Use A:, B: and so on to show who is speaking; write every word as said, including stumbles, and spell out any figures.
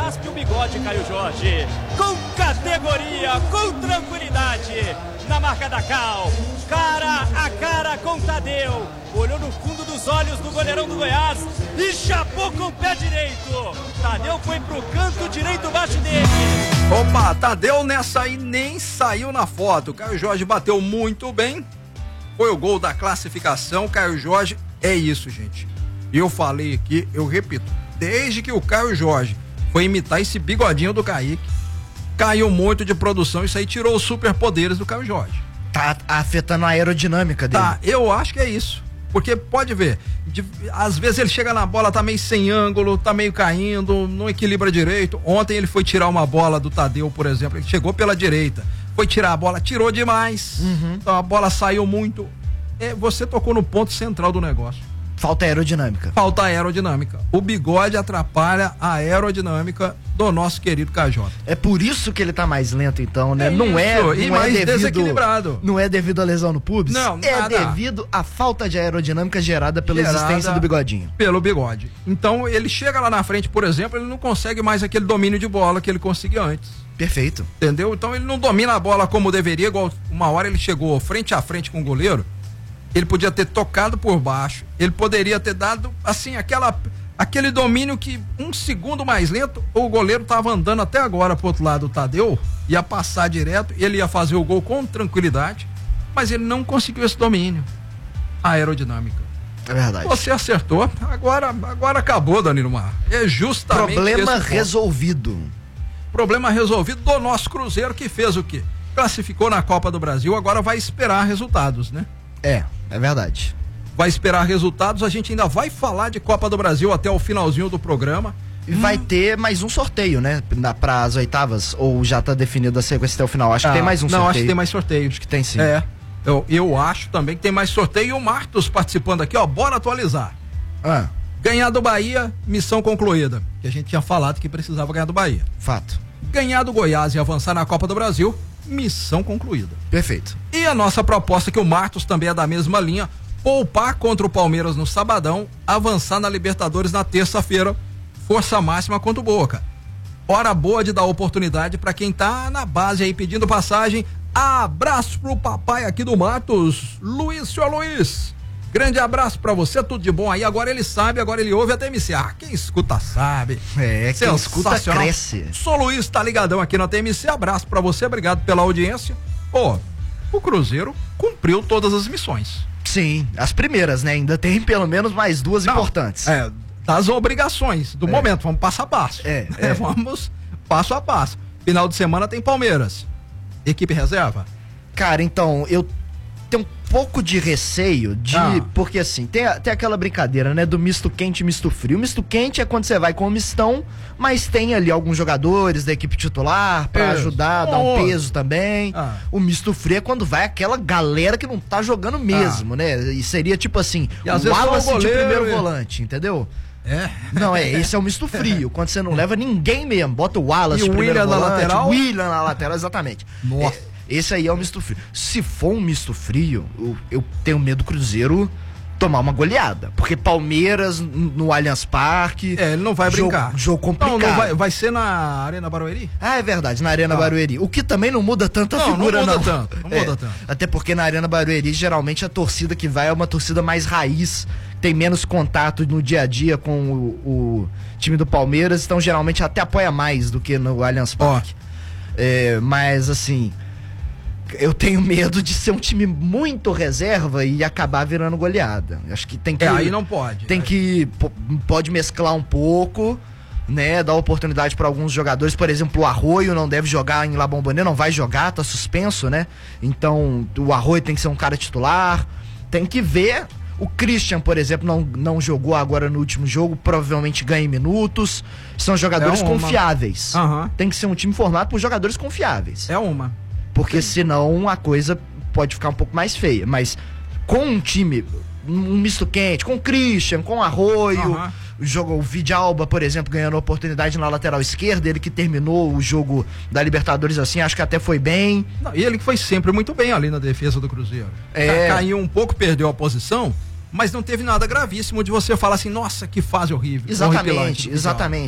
A: raspe o bigode, Caio Jorge. Com categoria, com tranquilidade. Na marca da Cal, cara a cara com Tadeu. Olhou no fundo dos olhos do goleirão do Goiás e chapou com o pé direito. Tadeu foi pro canto direito baixo dele.
B: Opa, Tadeu nessa aí nem saiu na foto. Caio Jorge bateu muito bem. Foi o gol da classificação. Caio Jorge, é isso, gente. Eu falei aqui, eu repito. Desde que o Caio Jorge foi imitar esse bigodinho do Kaique, caiu muito de produção. Isso aí tirou os superpoderes do Caio Jorge.
C: Tá afetando a aerodinâmica dele.
B: Tá, eu acho que é isso. Porque pode ver, de, às vezes ele chega na bola, tá meio sem ângulo, tá meio caindo, não equilibra direito. Ontem ele foi tirar uma bola do Tadeu, por exemplo, ele chegou pela direita, foi tirar a bola, tirou demais. Uhum. Então a bola saiu muito. É, você tocou no ponto central do negócio.
C: Falta aerodinâmica.
B: Falta aerodinâmica. O bigode atrapalha a aerodinâmica do nosso querido K J.
C: É por isso que ele tá mais lento, então, né?
B: É
C: não
B: isso,
C: é, não
B: e
C: é
B: mais
C: devido,
B: desequilibrado.
C: Não é devido à lesão no pubis?
B: Não,
C: é
B: nada.
C: devido à falta de aerodinâmica gerada pela
B: Gerada
C: existência do bigodinho.
B: Pelo bigode. Então ele chega lá na frente, por exemplo, ele não consegue mais aquele domínio de bola que ele conseguia antes.
C: Perfeito.
B: Entendeu? Então ele não domina a bola como deveria, igual uma hora ele chegou frente a frente com o goleiro. Ele podia ter tocado por baixo, ele poderia ter dado, assim, aquela, aquele domínio que um segundo mais lento, o goleiro estava andando até agora pro outro lado do Tadeu, ia passar direto, ele ia fazer o gol com tranquilidade, mas ele não conseguiu esse domínio aerodinâmica.
C: É verdade.
B: Você acertou, agora, agora acabou, Danilo Mar. É justamente
C: Problema
B: esse
C: resolvido.
B: Problema resolvido do nosso Cruzeiro, que fez o quê? Classificou na Copa do Brasil, agora vai esperar resultados, né?
C: É, é verdade.
B: Vai esperar resultados, a gente ainda vai falar de Copa do Brasil até o finalzinho do programa.
C: E vai hum. ter mais um sorteio, né? Para as oitavas, ou já tá definido a sequência até o final? Acho ah, que tem mais um
B: não,
C: sorteio.
B: Não, acho que tem mais sorteio.
C: Acho que tem sim.
B: É, eu, eu acho também que tem mais sorteio. E o Martos participando aqui, ó, bora atualizar.
C: Ah.
B: Ganhar do Bahia, missão concluída. Que a gente tinha falado que precisava ganhar do Bahia.
C: Fato.
B: Ganhar do Goiás e avançar na Copa do Brasil, missão concluída.
C: Perfeito.
B: E a nossa proposta, que o Martos também é da mesma linha, poupar contra o Palmeiras no sabadão, avançar na Libertadores na terça-feira, força máxima contra o Boca. Hora boa de dar oportunidade para quem tá na base aí pedindo passagem. Abraço pro papai aqui do Matos, Luiz, senhor Luiz. Grande abraço pra você, tudo de bom aí. Agora ele sabe, agora ele ouve até M C. Ah, quem escuta sabe.
C: É, quem escuta cresce.
B: Sou Luiz, tá ligadão aqui na T M C. Abraço pra você, obrigado pela audiência. Pô, o Cruzeiro cumpriu todas as missões.
C: Sim, as primeiras, né? Ainda tem pelo menos mais duas
B: Não,
C: importantes.
B: É, das obrigações do
C: é.
B: momento, vamos passo a passo.
C: É,
B: é.
C: é.
B: Vamos passo a passo. Final de semana tem Palmeiras. Equipe reserva?
C: Cara, então, eu tenho um pouco de receio de... Ah. Porque assim, tem, tem aquela brincadeira, né? Do misto quente e misto frio. O misto quente é quando você vai com o mistão, mas tem ali alguns jogadores da equipe titular pra Isso. ajudar, dar um peso também. Ah. O misto frio é quando vai aquela galera que não tá jogando mesmo, ah. né? E seria tipo assim,
B: e
C: o Wallace de primeiro
B: e...
C: volante, entendeu?
B: É.
C: Não, é, esse é o misto frio, quando você não leva ninguém mesmo, bota o Wallace
B: e
C: de
B: o
C: primeiro
B: William
C: volante,
B: na lateral?
C: William na lateral, exatamente.
B: Nossa.
C: É, esse aí é o misto frio. Se for um misto frio, eu, eu tenho medo do Cruzeiro tomar uma goleada. Porque Palmeiras no Allianz Parque.
B: É, ele não vai
C: jogo,
B: brincar.
C: Jogo complicado.
B: Não, não vai, vai ser na Arena Barueri?
C: Ah, é verdade, na Arena ah. Barueri. O que também não muda tanto a
B: não,
C: figura, não.
B: Não muda tanto, não
C: é,
B: muda tanto.
C: Até porque na Arena Barueri, geralmente a torcida que vai é uma torcida mais raiz, tem menos contato no dia a dia com o, o time do Palmeiras, então geralmente até apoia mais do que no Allianz Parque. Oh. É, mas assim, eu tenho medo de ser um time muito reserva e acabar virando goleada. Acho que tem que...
B: É, aí não pode.
C: Tem
B: aí.
C: que... Pode mesclar um pouco, né? Dar oportunidade para alguns jogadores. Por exemplo, o Arroio não deve jogar em La Bombonera, não vai jogar, tá suspenso, né? Então, o Arroio tem que ser um cara titular. Tem que ver... O Christian, por exemplo, não, não jogou agora no último jogo, provavelmente ganha em minutos. São jogadores é confiáveis.
B: Uhum.
C: Tem que ser um time formado por jogadores confiáveis.
B: É uma.
C: Porque
B: Sim.
C: senão a coisa pode ficar um pouco mais feia. Mas com um time, um misto quente, com o Christian, com o Arroio,
B: uhum.
C: o, jogo, o Vidalba, por exemplo, ganhando oportunidade na lateral esquerda, ele que terminou o jogo da Libertadores assim, acho que até foi bem.
B: Não, e ele que foi sempre muito bem ali na defesa do Cruzeiro.
C: É.
B: Caiu um pouco, perdeu a posição, mas não teve nada gravíssimo de você falar assim, nossa, que fase horrível.
C: Exatamente, exatamente.